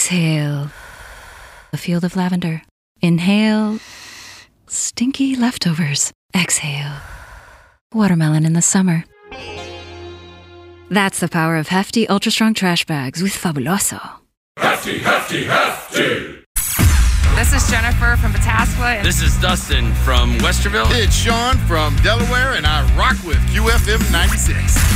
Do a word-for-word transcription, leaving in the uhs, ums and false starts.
Exhale, a field of lavender. Inhale, stinky leftovers. Exhale, watermelon in the summer. That's the power of hefty, ultra-strong trash bags with Fabuloso. Hefty, hefty, hefty! This is Jennifer from Pataskla. This is Dustin from Westerville. It's Sean from Delaware, and I rock with Q F M ninety-six.